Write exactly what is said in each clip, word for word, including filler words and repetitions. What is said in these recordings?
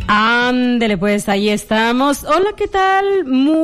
Ándele, pues ahí estamos. Hola, ¿qué tal?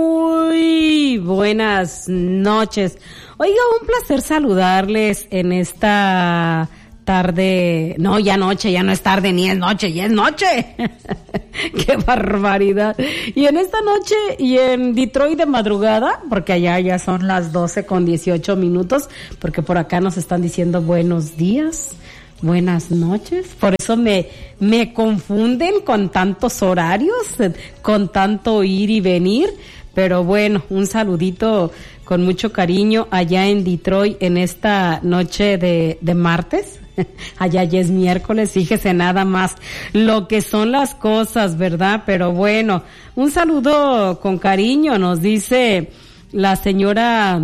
Muy buenas noches. Oiga, un placer saludarles en esta tarde. No, ya noche, ya no es tarde ni es noche, ya es noche. ¡Qué barbaridad! Y en esta noche y en Detroit de madrugada, porque allá ya son las doce con dieciocho minutos, porque por acá nos están diciendo buenos días. Buenas noches, por eso me, me confunden con tantos horarios, con tanto ir y venir, pero bueno, un saludito con mucho cariño allá en Detroit en esta noche de, de martes. Allá ya es miércoles, fíjese nada más lo que son las cosas, ¿verdad? Pero bueno, un saludo con cariño, nos dice la señora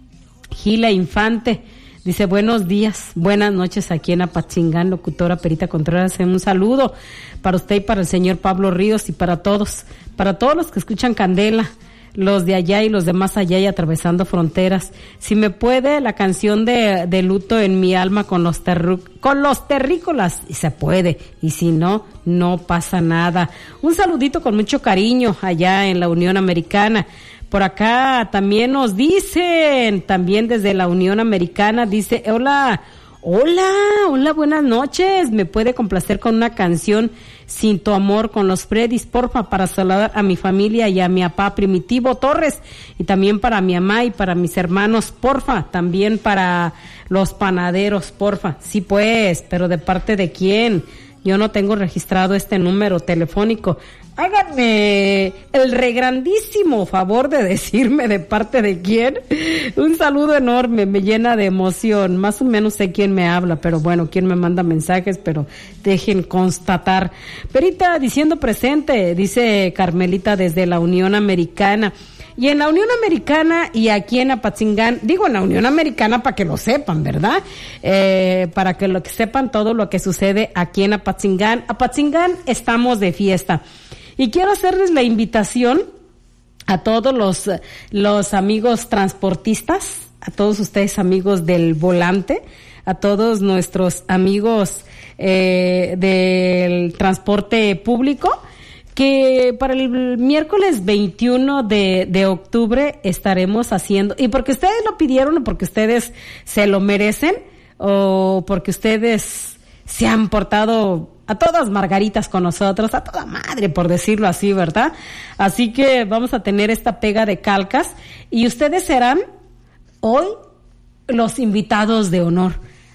Gila Infante. Dice, buenos días, buenas noches aquí en Apatzingán, locutora Perita Contreras. Un saludo para usted y para el señor Pablo Ríos y para todos, para todos los que escuchan Candela, los de allá y los de más allá y atravesando fronteras. Si me puede, la canción de, de Luto en mi alma con los, terru, con los terrícolas, y se puede, y si no, no pasa nada. Un saludito con mucho cariño allá en la Unión Americana. Por acá también nos dicen, también desde la Unión Americana, dice, hola, hola, hola, buenas noches, me puede complacer con una canción, Sin tu amor, con los Freddys, porfa, para saludar a mi familia y a mi papá Primitivo Torres, y también para mi mamá y para mis hermanos, porfa, también para los panaderos, porfa, sí pues, pero ¿de parte de quién? Yo no tengo registrado este número telefónico. Háganme el regrandísimo favor de decirme de parte de quién. Un saludo enorme, me llena de emoción. Más o menos sé quién me habla, pero bueno, quién me manda mensajes, pero dejen constatar. Perita diciendo presente, dice Carmelita desde la Unión Americana. Y en la Unión Americana y aquí en Apatzingán, digo en la Unión Americana para que lo sepan, ¿verdad? Eh, para que lo que sepan todo lo que sucede aquí en Apatzingán. Apatzingán estamos de fiesta. Y quiero hacerles la invitación a todos los, los amigos transportistas, a todos ustedes amigos del volante, a todos nuestros amigos eh, del transporte público, que para el miércoles veintiuno de, de octubre estaremos haciendo, y porque ustedes lo pidieron o porque ustedes se lo merecen o porque ustedes se han portado a todas margaritas con nosotros, a toda madre, por decirlo así, ¿verdad? Así que vamos a tener esta pega de calcas y ustedes serán hoy los invitados de honor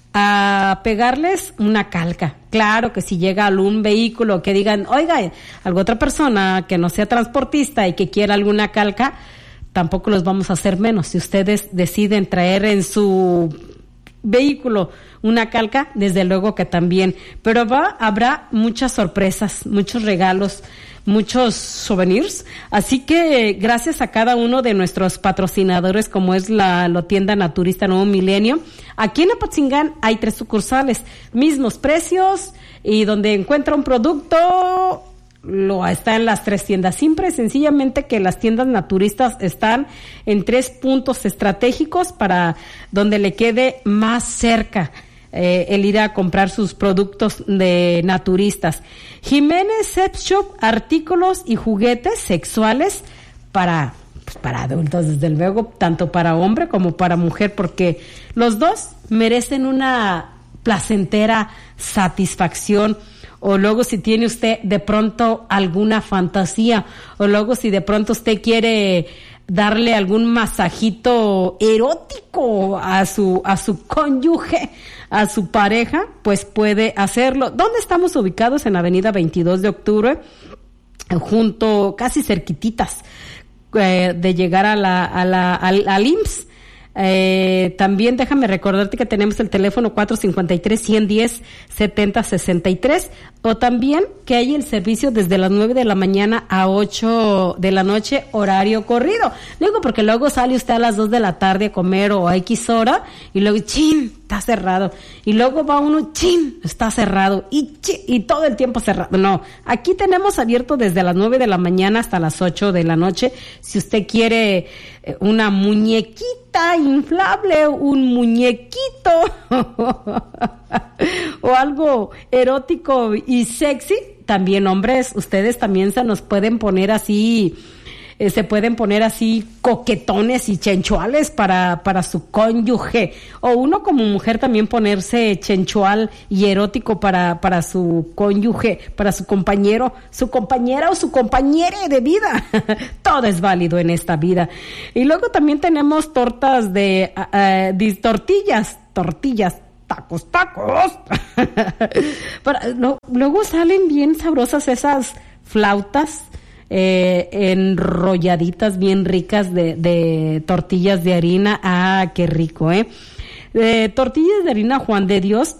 a pegarles una calca. Claro que si llega algún vehículo que digan, oiga, alguna otra persona que no sea transportista y que quiera alguna calca, tampoco los vamos a hacer menos. Si ustedes deciden traer en su vehículo una calca, desde luego que también, pero va, habrá muchas sorpresas, muchos regalos, muchos souvenirs, así que gracias a cada uno de nuestros patrocinadores, como es la, la tienda naturista Nuevo Milenio. Aquí en Apatzingán hay tres sucursales, mismos precios, y donde encuentra un producto lo está en las tres tiendas. Simple, sencillamente que las tiendas naturistas están en tres puntos estratégicos para donde le quede más cerca eh, el ir a comprar sus productos de naturistas. Jiménez Sex Shop, artículos y juguetes sexuales para pues para adultos, desde luego, tanto para hombre como para mujer, porque los dos merecen una placentera satisfacción. O luego si tiene usted de pronto alguna fantasía, o luego si de pronto usted quiere darle algún masajito erótico a su a su cónyuge, a su pareja, pues puede hacerlo. ¿Dónde estamos ubicados? En Avenida veintidós de octubre, junto, casi cerquititas eh, de llegar a la a la al, al I M S S. Eh, también déjame recordarte que tenemos el teléfono cuatro cinco tres, uno uno cero, siete cero seis tres, o también que hay el servicio desde las nueve de la mañana a ocho de la noche, horario corrido. Digo porque luego sale usted a las dos de la tarde a comer o a X hora y luego chin, está cerrado, y luego va uno, chin, está cerrado, y chin, y todo el tiempo cerrado. No, aquí tenemos abierto desde las nueve de la mañana hasta las ocho de la noche. Si usted quiere una muñequita inflable, un muñequito o algo erótico y sexy, también hombres, ustedes también se nos pueden poner así, eh, se pueden poner así coquetones y chenchuales para, para su cónyuge, o uno como mujer también ponerse chenchual y erótico para, para su cónyuge, para su compañero, su compañera o su compañere de vida. Todo es válido en esta vida. Y luego también tenemos tortas de, uh, uh, de tortillas, tortillas, tacos, tacos. Pero, lo, luego salen bien sabrosas esas flautas eh, enrolladitas bien ricas de, de tortillas de harina. Ah, qué rico, ¿eh? De tortillas de harina Juan de Dios.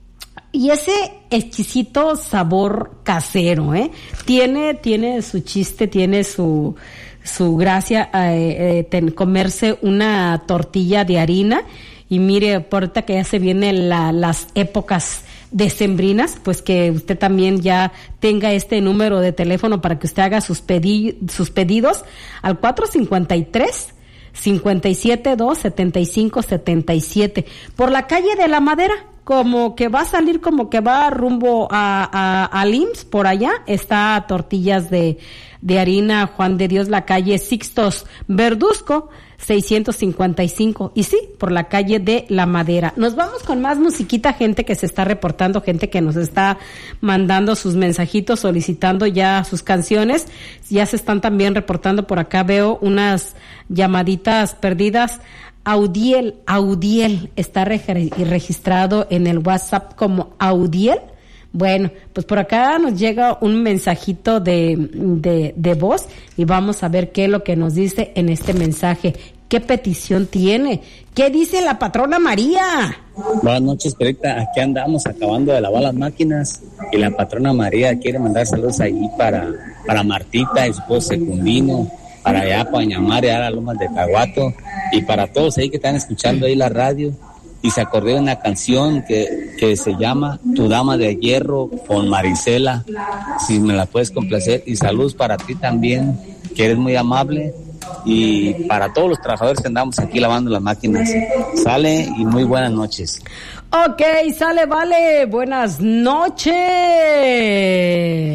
Y ese exquisito sabor casero, ¿eh? Tiene, tiene su chiste, tiene su, su gracia eh, eh, ten, comerse una tortilla de harina. Y mire, ahorita que ya se vienen la, las épocas decembrinas, pues que usted también ya tenga este número de teléfono para que usted haga sus, pedi- sus pedidos al cuatro cinco tres, cinco siete dos, siete cinco siete siete por la calle de la Madera, como que va a salir, como que va rumbo a, a, al I M S S, por allá está Tortillas de, de Harina Juan de Dios, la calle Sixtos Verduzco, seiscientos cincuenta y cinco, y sí, por la calle de la Madera. Nos vamos con más musiquita, gente que se está reportando, gente que nos está mandando sus mensajitos, solicitando ya sus canciones, ya se están también reportando por acá, veo unas llamaditas perdidas. Audiel, Audiel, está re- registrado en el WhatsApp como Audiel. Bueno, pues por acá nos llega un mensajito de, de, de voz y vamos a ver qué es lo que nos dice en este mensaje. ¿Qué petición tiene? ¿Qué dice la patrona María? Buenas noches, Perita. Aquí andamos acabando de lavar las máquinas y la patrona María quiere mandar saludos ahí para, para Martita y su esposo Secundino, para allá, para Ñamar y a las Lomas de Caguato, y para todos ahí que están escuchando ahí la radio. Y se acordó de una canción que, que se llama Tu Dama de Hierro con Marisela, si me la puedes complacer. Y saludos para ti también, que eres muy amable, y para todos los trabajadores que andamos aquí lavando las máquinas. Sale y muy buenas noches. Ok, sale, vale, buenas noches.